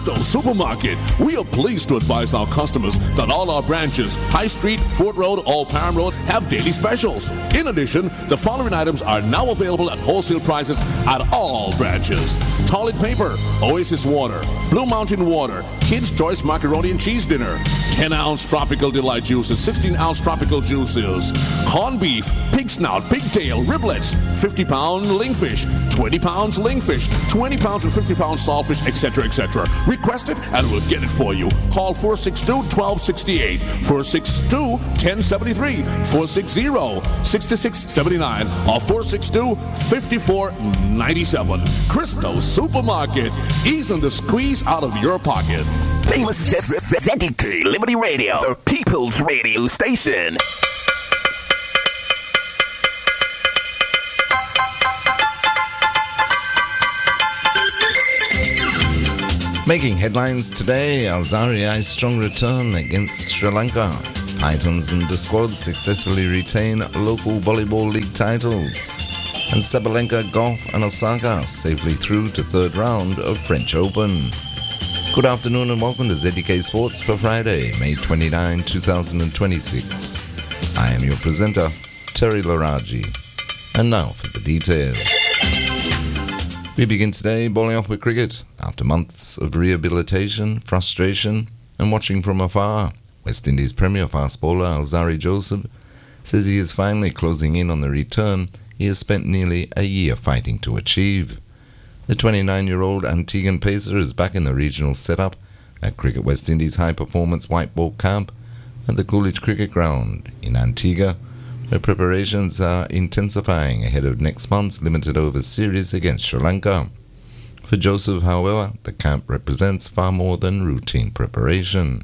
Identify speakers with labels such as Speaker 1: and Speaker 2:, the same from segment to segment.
Speaker 1: Crystal Supermarket. We are pleased to advise our customers that all our branches, High Street, Fort Road, or Parham Road, have daily specials. In addition, the following items are now available at wholesale prices at all branches. Toilet paper, Oasis water, Blue Mountain water, Kids Choice macaroni and cheese dinner, 10-ounce Tropical Delight juices, 16-ounce tropical juices, corned beef, pig snout, pigtail, riblets, 50-pound lingfish, 20 pounds lingfish, 20 pounds and 50 pounds saltfish, etc., etc. Request it and we'll get it for you. Call 462-1268, 462-1073, 460-6679, or 462-5497. Crystal Supermarket, easing the squeeze out of your pocket.
Speaker 2: Famous ZDK Liberty Radio, the People's Radio Station.
Speaker 3: Making headlines today, Alzari's strong return against Sri Lanka. Titans and the squad successfully retain local volleyball league titles. And Sabalenka, Goff and Osaka safely through to third round of French Open. Good afternoon and welcome to ZDK Sports for Friday, May 29, 2026. I am your presenter, Terry Laraji. And now for the details. We begin today bowling off with cricket. After months of rehabilitation, frustration and watching from afar, West Indies Premier fast bowler Alzarri Joseph says he is finally closing in on the return he has spent nearly a year fighting to achieve. The 29-year-old Antiguan pacer is back in the regional setup at Cricket West Indies High Performance White Ball Camp at the Coolidge Cricket Ground in Antigua, where preparations are intensifying ahead of next month's limited over series against Sri Lanka. For Joseph, however, the camp represents far more than routine preparation.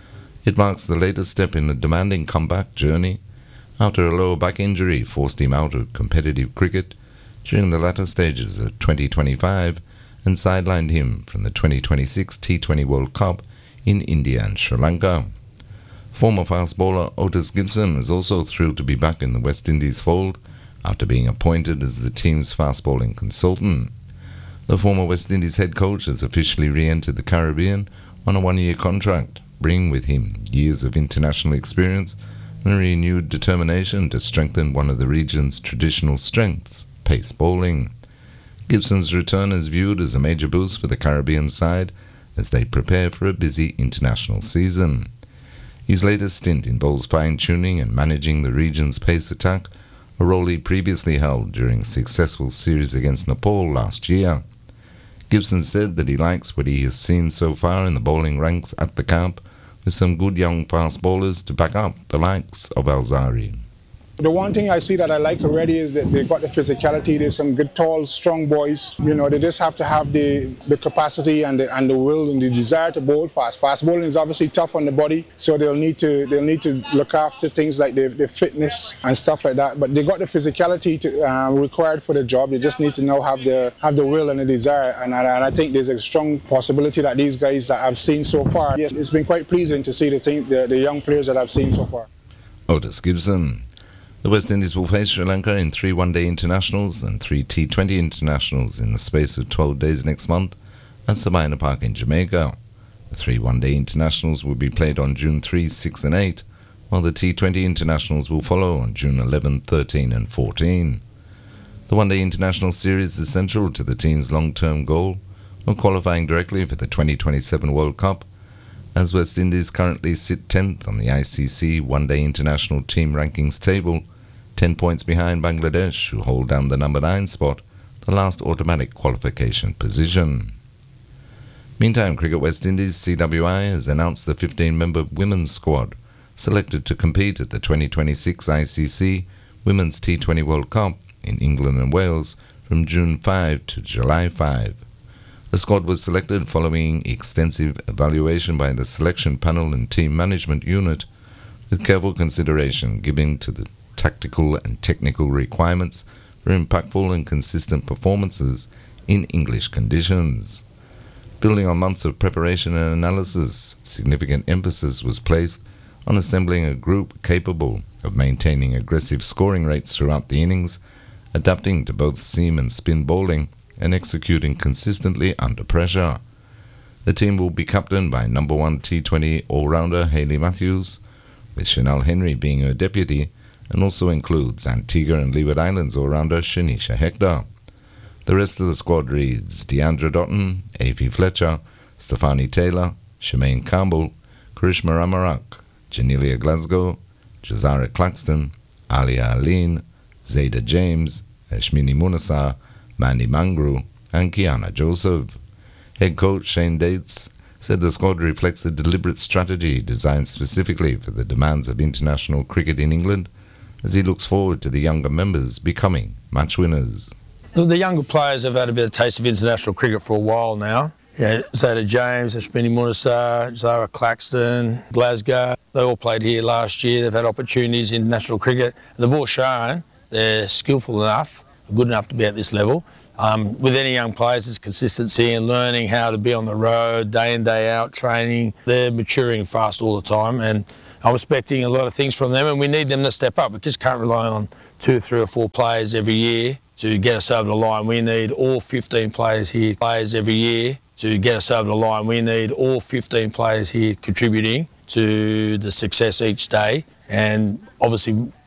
Speaker 3: It marks the latest step in a demanding comeback journey after a lower back injury forced him out of competitive cricket during the latter stages of 2025 and sidelined him from the 2026 T20 World Cup in India and Sri Lanka. Former fast bowler Otis Gibson is also thrilled to be back in the West Indies fold after being appointed as the team's fast bowling consultant. The former West Indies head coach has officially re-entered the Caribbean on a one-year contract, bringing with him years of international experience and a renewed determination to strengthen one of the region's traditional strengths, pace bowling. Gibson's return is viewed as a major boost for the Caribbean side as they prepare for a busy international season. His latest stint involves fine-tuning and managing the region's pace attack, a role he previously held during a successful series against Nepal last year. Gibson said that he likes what he has seen so far in the bowling ranks at the camp, with some good young fast bowlers to back up the likes of Alzarri.
Speaker 4: The one thing I see that I like already is that they got the physicality. There's some good, tall, strong boys. You know, they just have to have the capacity and the will and the desire to bowl fast. Fast bowling is obviously tough on the body, so they'll need to look after things like their fitness and stuff like that. But they got the physicality required for the job. They just need to now have the will and the desire. And I think there's a strong possibility that these guys that I've seen so far, yes, it's been quite pleasing to see the young players that I've seen so far.
Speaker 3: Otis Gibson. The West Indies will face Sri Lanka in 3 one-day internationals and 3 T20 internationals in the space of 12 days next month at Sabina Park in Jamaica. The 3 one-day internationals will be played on June 3, 6 and 8, while the T20 internationals will follow on June 11, 13 and 14. The one-day international series is central to the team's long-term goal of qualifying directly for the 2027 World Cup, as West Indies currently sit 10th on the ICC one-day international team rankings table, 10 points behind Bangladesh, who hold down the number 9 spot, the last automatic qualification position. Meantime, Cricket West Indies CWI has announced the 15-member women's squad selected to compete at the 2026 ICC Women's T20 World Cup in England and Wales from June 5 to July 5. The squad was selected following extensive evaluation by the selection panel and team management unit, with careful consideration given to the tactical and technical requirements for impactful and consistent performances in English conditions. Building on months of preparation and analysis, significant emphasis was placed on assembling a group capable of maintaining aggressive scoring rates throughout the innings, adapting to both seam and spin bowling, and executing consistently under pressure. The team will be captained by number 1 T20 all-rounder Hayley Matthews, with Chanel Henry being her deputy, and also includes Antigua and Leeward Islands all-rounder Shanisha Hector. The rest of the squad reads Deandra Dotton, Avi Fletcher, Stefani Taylor, Shemaine Campbell, Karishma Ramarak, Janelia Glasgow, Jazara Claxton, Alia Aline, Zayda James, Ashmini Munasar, Mandy Mangru, and Kiana Joseph. Head coach Shane Dates said the squad reflects a deliberate strategy designed specifically for the demands of international cricket in England, as he looks forward to the younger members becoming match winners.
Speaker 5: The younger players have had a bit of taste of international cricket for a while now. Yeah, Zayda James, Ashmini Munasar, Zara Claxton, Glasgow, they all played here last year. They've had opportunities in international cricket. They've all shown they're skillful enough, good enough to be at this level. With any young players, it's consistency and learning how to be on the road, day in, day out, training. They're maturing fast all the time, and I'm expecting a lot of things from them, and we need them to step up. We just can't rely on 2, 3 or 4 players every year to get us over the line. We need all 15 players here, every year to get us over the line. We need all 15 players here contributing to the success each day, and obviously